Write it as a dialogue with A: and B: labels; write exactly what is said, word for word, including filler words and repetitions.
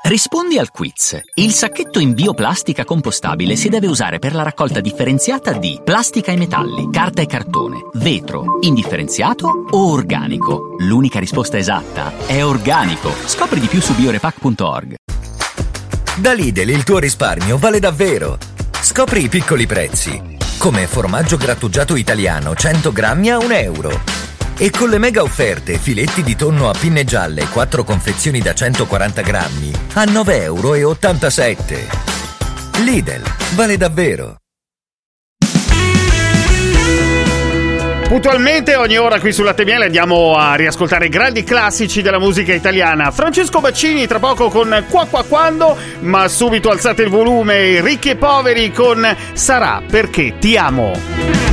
A: Rispondi al quiz. Il sacchetto in bioplastica compostabile si deve usare per la raccolta differenziata di plastica e metalli, carta e cartone, vetro, indifferenziato o organico. L'unica risposta esatta è organico. Scopri di più su biorepack punto org.
B: Da Lidl il tuo risparmio vale davvero. Scopri i piccoli prezzi, come formaggio grattugiato italiano cento grammi a un euro. E con le mega offerte, filetti di tonno a pinne gialle, quattro confezioni da centoquaranta grammi, a nove euro e ottantasette. Lidl, vale davvero.
C: Puntualmente ogni ora qui su Latte e Miele andiamo a riascoltare grandi classici della musica italiana. Francesco Baccini tra poco con Qua Qua Quando, ma subito alzate il volume, Ricchi e Poveri con Sarà perché ti amo.